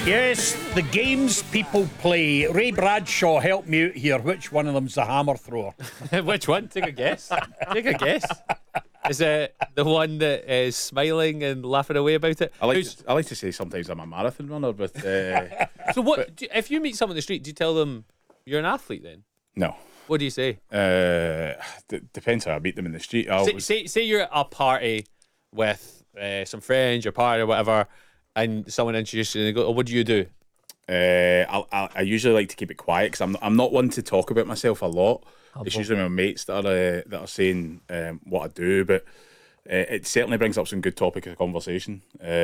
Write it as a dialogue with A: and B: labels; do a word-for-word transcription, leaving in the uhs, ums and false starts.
A: Yes, the games people play. Ray Bradshaw, help me out here. Which one of them's the hammer thrower?
B: Which one? Take a guess. Take a guess. Is it the one that is smiling and laughing away about it?
C: I like
B: Who's-
C: to, I like to say sometimes I'm a marathon runner, but uh,
B: so what? do, if you meet someone on the street, do you tell them you're an athlete? Then
C: no.
B: what do you say?
C: Uh, d- depends how I meet them in the street. I
B: Say,
C: always,
B: say, say you're at a party with uh, some friends, your party or whatever, and someone introduces you and they go, "Oh, what do you do?"
C: Uh, I, I I usually like to keep it quiet because I'm I'm not one to talk about myself a lot. It's usually my mates that are uh, that are saying um, what I do, but uh, it certainly brings up some good topic of conversation. Uh,